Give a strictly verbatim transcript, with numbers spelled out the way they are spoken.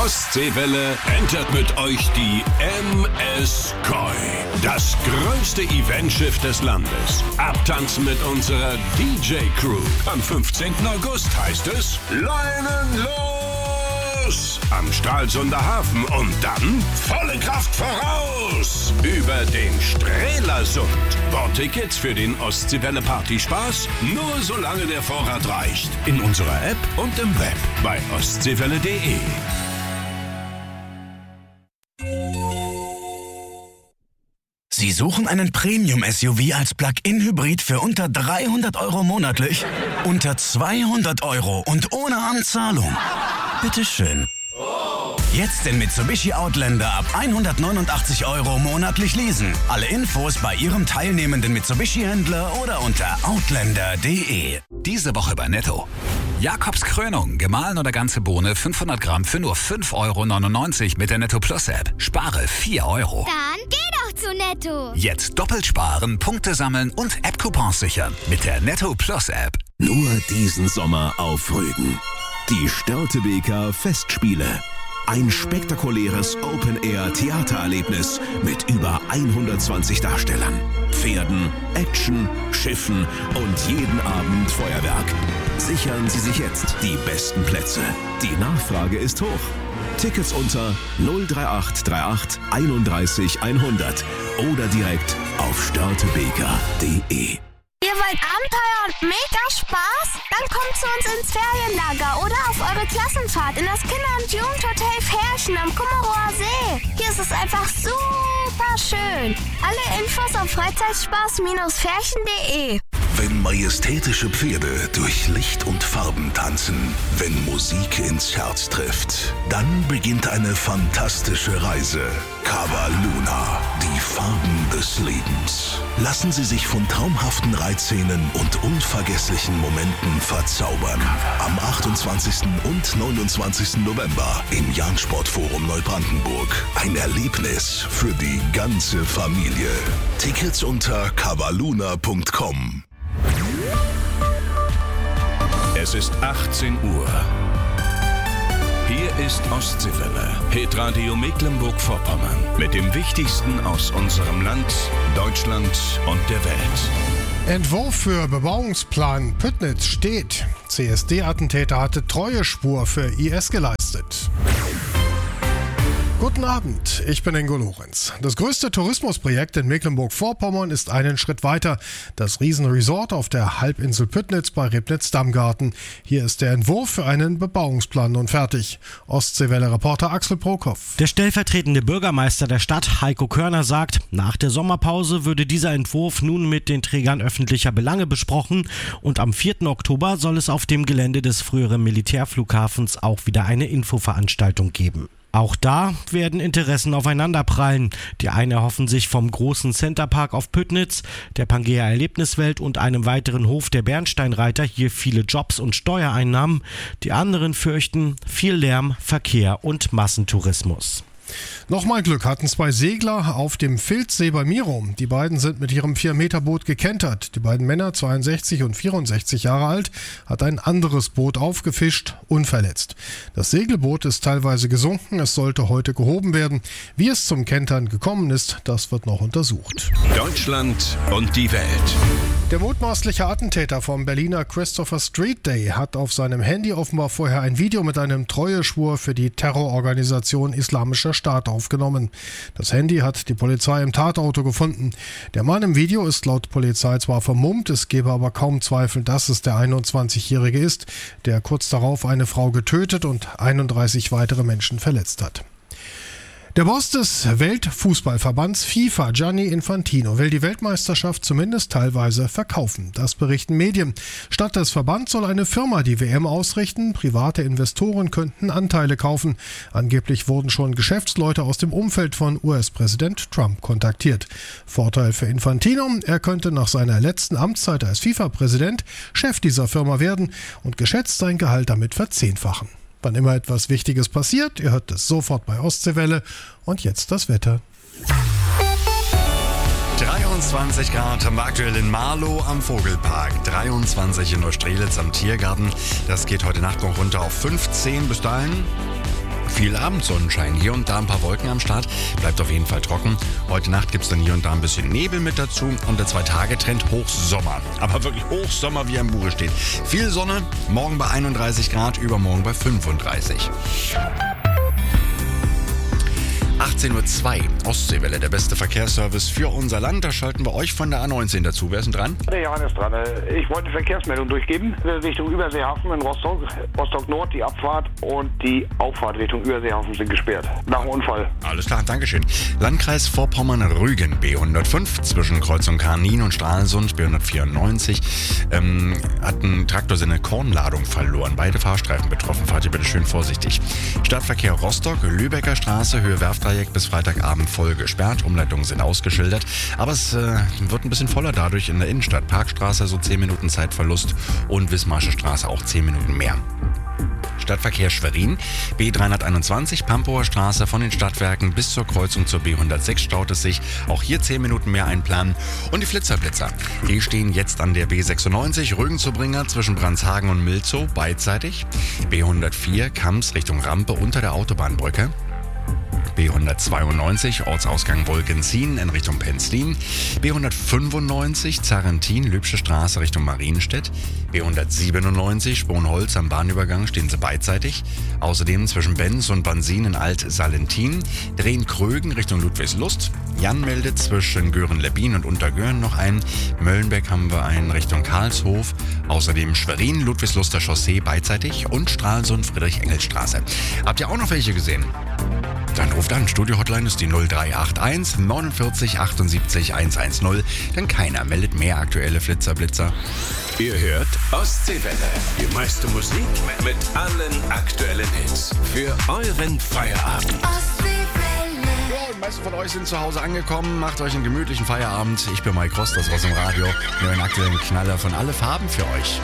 Ostseewelle entert mit euch die M S Koi. Das größte Eventschiff des Landes. Abtanzen mit unserer D J-Crew. Am fünfzehnten August heißt es Leinen los! Am Stralsunder Hafen und dann volle Kraft voraus! Über den Strelasund. Bordtickets für den Ostseewelle Partyspaß nur solange der Vorrat reicht. In unserer App und im Web bei ostseewelle punkt de. Sie suchen einen Premium-S U V als Plug-in-Hybrid für unter dreihundert Euro monatlich? Unter zweihundert Euro und ohne Anzahlung? Bitteschön. Jetzt den Mitsubishi Outlander ab hundertneunundachtzig Euro monatlich leasen. Alle Infos bei Ihrem teilnehmenden Mitsubishi-Händler oder unter outlander punkt de. Diese Woche bei Netto. Jakobs Krönung, gemahlen oder ganze Bohne, fünfhundert Gramm für nur fünf Euro neunundneunzig mit der Netto Plus App. Spare vier Euro. Dann geh doch zu Netto. Jetzt doppelt sparen, Punkte sammeln und App-Coupons sichern mit der Netto Plus App. Nur diesen Sommer auf Rügen. Die Störtebeker Festspiele. Ein spektakuläres Open-Air-Theatererlebnis mit über hundertzwanzig Darstellern, Pferden, Action, Schiffen und jeden Abend Feuerwerk. Sichern Sie sich jetzt die besten Plätze. Die Nachfrage ist hoch. Tickets unter null drei acht drei acht einunddreißig hundert oder direkt auf störtebeker punkt de. Ihr wollt Abenteuer und mega Spaß? Dann kommt zu uns ins Ferienlager oder auf eure Klassenfahrt in das Kinder- und Jugendhotel Ferchen am Kummerower See. Hier ist es einfach super schön. Alle Infos auf freizeitspaß ferchen punkt de. Wenn majestätische Pferde durch Licht und Farben tanzen, wenn Musik ins Herz trifft, dann beginnt eine fantastische Reise. Cavaluna, die Farben des Lebens. Lassen Sie sich von traumhaften Reitszenen und unvergesslichen Momenten verzaubern. Am achtundzwanzigsten und neunundzwanzigsten November im Jahn-Sportforum Neubrandenburg. Ein Erlebnis für die ganze Familie. Tickets unter cavaluna punkt com. Es ist achtzehn Uhr. Hier ist Ostseewelle, Hitradio Mecklenburg-Vorpommern. Mit dem Wichtigsten aus unserem Land, Deutschland und der Welt. Entwurf für Bebauungsplan Püttnitz steht. C S D-Attentäter hatte Treuespur für I S geleistet. Guten Abend, ich bin Ingo Lorenz. Das größte Tourismusprojekt in Mecklenburg-Vorpommern ist einen Schritt weiter. Das Riesenresort auf der Halbinsel Püttnitz bei Ribnitz-Dammgarten. Hier ist der Entwurf für einen Bebauungsplan nun fertig. Ostseewelle-Reporter Axel Prokop. Der stellvertretende Bürgermeister der Stadt, Heiko Körner, sagt, nach der Sommerpause würde dieser Entwurf nun mit den Trägern öffentlicher Belange besprochen und am vierten Oktober soll es auf dem Gelände des früheren Militärflughafens auch wieder eine Infoveranstaltung geben. Auch da werden Interessen aufeinanderprallen. Die einen erhoffen sich vom großen Centerpark auf Püttnitz, der Pangea Erlebniswelt und einem weiteren Hof der Bernsteinreiter hier viele Jobs und Steuereinnahmen. Die anderen fürchten viel Lärm, Verkehr und Massentourismus. Nochmal Glück hatten zwei Segler auf dem Filzsee bei Mirum. Die beiden sind mit ihrem vier Meter Boot gekentert. Die beiden Männer, zweiundsechzig und vierundsechzig Jahre alt, hat ein anderes Boot aufgefischt, unverletzt. Das Segelboot ist teilweise gesunken. Es sollte heute gehoben werden. Wie es zum Kentern gekommen ist, das wird noch untersucht. Deutschland und die Welt. Der mutmaßliche Attentäter vom Berliner Christopher Street Day hat auf seinem Handy offenbar vorher ein Video mit einem Treueschwur für die Terrororganisation Islamischer Staat aufgenommen. Das Handy hat die Polizei im Tatauto gefunden. Der Mann im Video ist laut Polizei zwar vermummt, es gebe aber kaum Zweifel, dass es der einundzwanzigjährige ist, der kurz darauf eine Frau getötet und einunddreißig weitere Menschen verletzt hat. Der Boss des Weltfußballverbands FIFA, Gianni Infantino, will die Weltmeisterschaft zumindest teilweise verkaufen. Das berichten Medien. Statt des Verbands soll eine Firma die W M ausrichten. Private Investoren könnten Anteile kaufen. Angeblich wurden schon Geschäftsleute aus dem Umfeld von U S-Präsident Trump kontaktiert. Vorteil für Infantino, er könnte nach seiner letzten Amtszeit als FIFA-Präsident Chef dieser Firma werden und geschätzt sein Gehalt damit verzehnfachen. Wann immer etwas Wichtiges passiert, ihr hört es sofort bei Ostseewelle. Und jetzt das Wetter. dreiundzwanzig Grad haben wir aktuell in Marlow am Vogelpark, dreiundzwanzig in Neustrelitz am Tiergarten. Das geht heute Nacht noch runter auf fünfzehn bis dahin. viel Abendsonnenschein. Hier und da ein paar Wolken am Start. Bleibt auf jeden Fall trocken. Heute Nacht gibt es dann hier und da ein bisschen Nebel mit dazu. Und der Zwei-Tage-Trend Hochsommer. Aber wirklich Hochsommer, wie am Buche steht. Viel Sonne, morgen bei einunddreißig Grad, übermorgen bei fünfunddreißig. achtzehn Uhr zwei, Ostseewelle, der beste Verkehrsservice für unser Land. Da schalten wir euch von der A neunzehn dazu. Wer ist denn dran? Der Johannes dran. Ich wollte die Verkehrsmeldung durchgeben. Richtung Überseehafen in Rostock, Rostock Nord, die Abfahrt und die Auffahrt Richtung Überseehafen sind gesperrt. Nach dem Unfall. Alles klar, Dankeschön. Landkreis Vorpommern-Rügen, B hundertfünf, zwischen Kreuzung Karnin und Stralsund, B hundertvierundneunzig, ähm, hat ein Traktor seine Kornladung verloren. Beide Fahrstreifen betroffen. Fahrt ihr bitte schön vorsichtig. Stadtverkehr Rostock, Lübecker Straße, Höhe Werftdreieck bis Freitagabend voll gesperrt. Umleitungen sind ausgeschildert. Aber es äh, wird ein bisschen voller dadurch in der Innenstadt. Parkstraße so zehn Minuten Zeitverlust und Wismarsche Straße auch zehn Minuten mehr. Stadtverkehr Schwerin, B dreihunderteinundzwanzig, Pampower Straße von den Stadtwerken bis zur Kreuzung zur B hundertsechs staut es sich. Auch hier zehn Minuten mehr einplanen. Und die Flitzerblitzer, die stehen jetzt an der B sechsundneunzig, Rügen zu Bringer zwischen Brandshagen und Milzow beidseitig. B hundertvier, Kamms Richtung Rampe unter der Autobahnbrücke. B hundertzweiundneunzig, Ortsausgang Wolkensien in Richtung Penzlin. B hundertfünfundneunzig, Zarentin, Lübsche Straße Richtung Marienstedt. B hundertsiebenundneunzig, Sponholz am Bahnübergang stehen sie beidseitig. Außerdem zwischen Benz und Bansin in Alt-Salentin. Drehen-Krögen Richtung Ludwigslust. Jan meldet zwischen Göhren-Lebbin und Untergöhren noch einen. Möllenbeck haben wir einen Richtung Karlshof. Außerdem Schwerin, Ludwigsluster Chaussee beidseitig und Stralsund, Friedrich-Engels-Straße. Habt ihr auch noch welche gesehen? Dann ruft an. Studio-Hotline ist die null drei acht eins neunundvierzig achtundsiebzig hundertzehn. Denn keiner meldet mehr aktuelle Flitzerblitzer. Ihr hört Ostseewelle. Die meiste Musik mit allen aktuellen Hits. Für euren Feierabend. Ja, die meisten von euch sind zu Hause angekommen. Macht euch einen gemütlichen Feierabend. Ich bin Mike Rost, das war's im Radio. Nur einen aktuellen Knaller von Alle Farben für euch.